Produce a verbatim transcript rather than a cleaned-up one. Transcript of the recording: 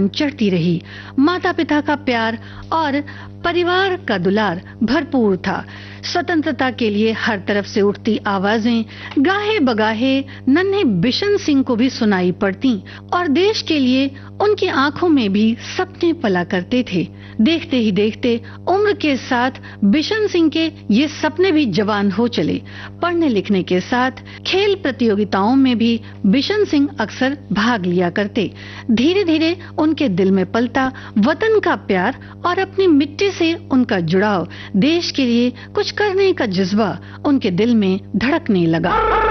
चढ़ती रही। माता पिता का प्यार और परिवार का दुलार भरपूर था। स्वतंत्रता के लिए हर तरफ से उठती आवाजें गाहे बगाहे नन्हे बिशन सिंह को भी सुनाई पड़ती और देश के लिए उनकी आंखों में भी सपने पला करते थे। देखते ही देखते उम्र के साथ बिशन सिंह के ये सपने भी जवान हो चले। पढ़ने लिखने के साथ खेल प्रतियोगिताओं में भी बिशन सिंह अक्सर भाग लिया करते। धीरे धीरे उनके दिल में पलता वतन का प्यार और अपनी मिट्टी से उनका जुड़ाव, देश के लिए कुछ करने का जज्बा उनके दिल में धड़कने लगा।